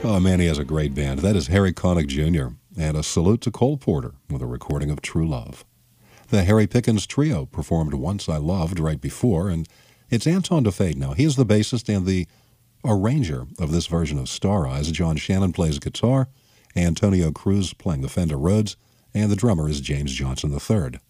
Oh, man, he has a great band. That is Harry Connick Jr. And a salute to Cole Porter with a recording of True Love. The Harry Pickens Trio performed Once I Loved right before, and it's Anton DeFate now. He is the bassist and the arranger of this version of Star Eyes. John Shannon plays guitar, Antonio Cruz playing the Fender Rhodes, and the drummer is James Johnson III.